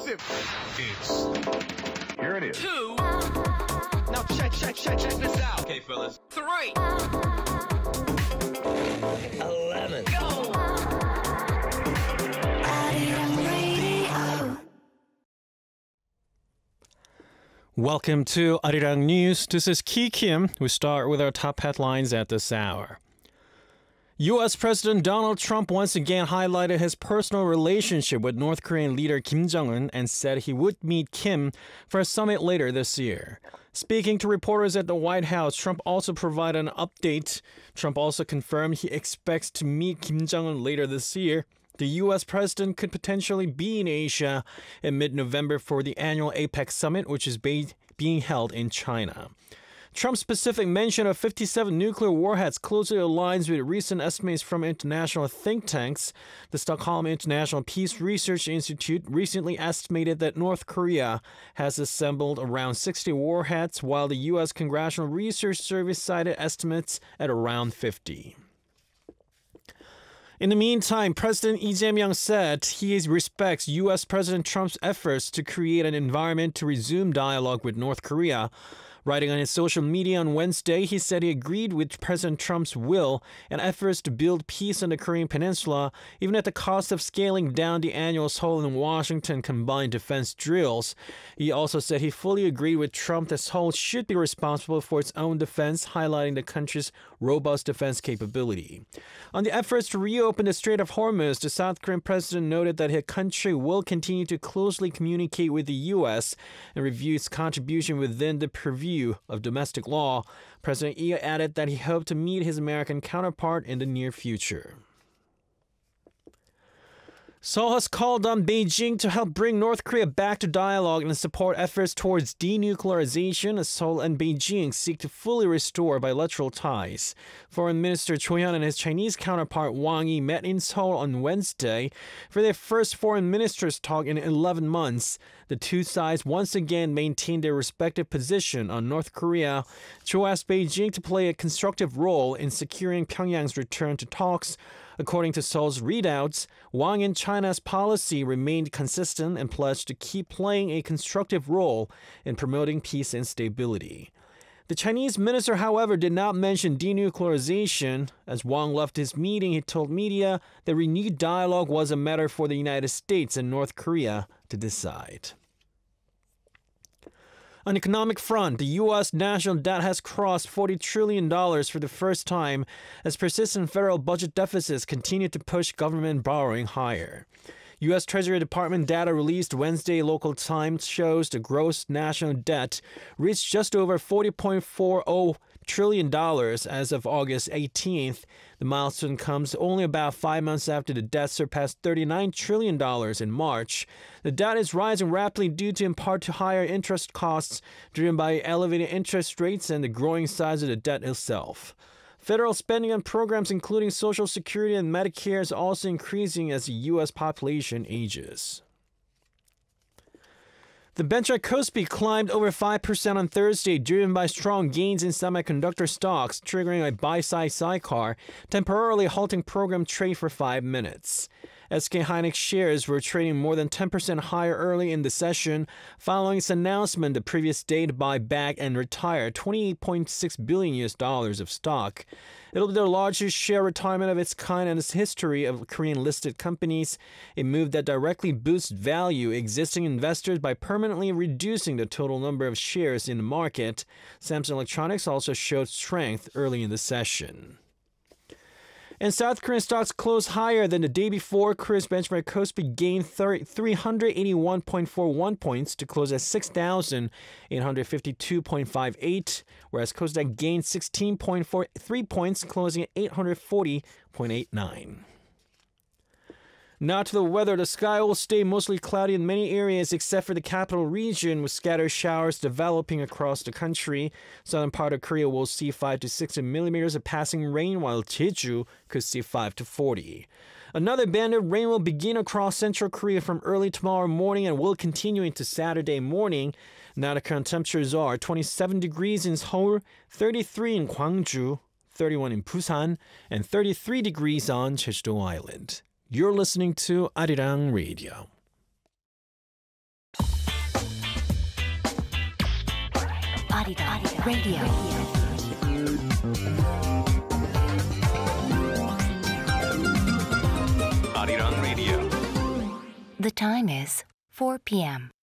explosive. Here it is. 2. Now check this out. Okay, fellas. 3. 11. Go. Welcome to Arirang News. This is Ki Kim. We start with our top headlines at this hour. U.S. President Donald Trump once again highlighted his personal relationship with North Korean leader Kim Jong-un and said he would meet Kim for a summit later this year. Speaking to reporters at the White House, Trump also provided an update. Trump also confirmed he expects to meet Kim Jong-un later this year. The U.S. president could potentially be in Asia in mid-November for the annual APEC summit, which is being held in China. Trump's specific mention of 57 nuclear warheads closely aligns with recent estimates from international think tanks. The Stockholm International Peace Research Institute recently estimated that North Korea has assembled around 60 warheads, while the U.S. Congressional Research Service cited estimates at around 50. In the meantime, President Lee Jae-myung said he respects U.S. President Trump's efforts to create an environment to resume dialogue with North Korea. Writing on his social media on Wednesday, he said he agreed with President Trump's will and efforts to build peace on the Korean Peninsula, even at the cost of scaling down the annual Seoul and Washington combined defense drills. He also said he fully agreed with Trump that Seoul should be responsible for its own defense, highlighting the country's robust defense capability. On the efforts to reopen the Strait of Hormuz, the South Korean president noted that his country will continue to closely communicate with the U.S. and review its contribution within the purview of domestic law. President Lee added that he hoped to meet his American counterpart in the near future. Seoul has called on Beijing to help bring North Korea back to dialogue and support efforts towards denuclearization as Seoul and Beijing seek to fully restore bilateral ties. Foreign Minister Cho Hyun and his Chinese counterpart Wang Yi met in Seoul on Wednesday for their first foreign ministers' talk in 11 months. The two sides once again maintained their respective position on North Korea. Cho asked Beijing to play a constructive role in securing Pyongyang's return to talks. According to Seoul's readouts, Wang and China's policy remained consistent and pledged to keep playing a constructive role in promoting peace and stability. The Chinese minister, however, did not mention denuclearization. As Wang left his meeting, he told media that renewed dialogue was a matter for the United States and North Korea to decide. On the economic front, the U.S. national debt has crossed $40 trillion for the first time as persistent federal budget deficits continue to push government borrowing higher. U.S. Treasury Department data released Wednesday local time shows the gross national debt reached just over $40.40 trillion as of August 18th. The milestone comes only about 5 months after the debt surpassed $39 trillion in March. The debt is rising rapidly due to in part to higher interest costs driven by elevated interest rates and the growing size of the debt itself. Federal spending on programs including Social Security and Medicare is also increasing as the U.S. population ages. The benchmark Kospi climbed over 5% on Thursday, driven by strong gains in semiconductor stocks, triggering a buy-side sidecar, temporarily halting program trade for 5 minutes. SK Hynix shares were trading more than 10% higher early in the session, following its announcement the previous day to buy back and retire $28.6 billion of stock. It'll be the largest share retirement of its kind in its history of Korean-listed companies, a move that directly boosts value existing investors by permanently reducing the total number of shares in the market. Samsung Electronics also showed strength early in the session. And South Korean stocks closed higher than the day before. Korea's benchmark Kospi gained 381.41 points to close at 6,852.58, whereas Kosdaq gained 16.43 points, closing at 840.89. Now to the weather. The sky will stay mostly cloudy in many areas except for the capital region, with scattered showers developing across the country. Southern part of Korea will see 5 to 60 millimeters of passing rain, while Jeju could see 5 to 40. Another band of rain will begin across central Korea from early tomorrow morning and will continue into Saturday morning. Now the current temperatures are 27 degrees in Seoul, 33 in Gwangju, 31 in Busan, and 33 degrees on Jeju-do Island. You're listening to Arirang Radio. Arirang Radio. Arirang Radio. The time is 4 p.m.